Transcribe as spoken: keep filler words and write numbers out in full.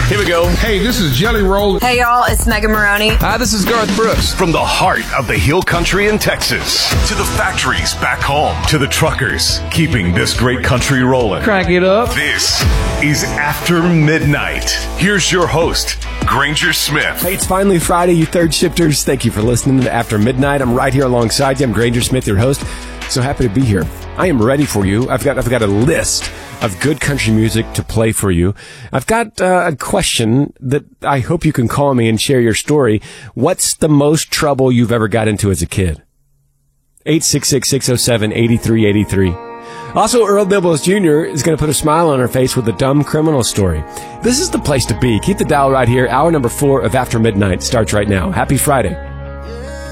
Here we go. Hey, this is Jelly Roll. Hey, y'all, it's Megan Maroney. Hi, this is Garth Brooks. From the heart of the Hill Country in Texas to the factories back home to the truckers keeping this great country rolling. Crank it up. This is After Midnight. Here's your host, Granger Smith. Hey, it's finally Friday, you third shifters. Thank you for listening to After Midnight. I'm right here alongside you. I'm Granger Smith, your host. So happy to be here. I am ready for you. I've got I've got a list of good country music to play for you. I've got uh, a question that I hope you can call me and share your story. What's the most trouble you've ever got into as a kid? eight six six, six oh seven, eight three eight three. Also, Earl Dibbles Junior is going to put a smile on her face with a dumb criminal story. This is the place to be. Keep the dial right here. Hour number four of After Midnight starts right now. Happy Friday.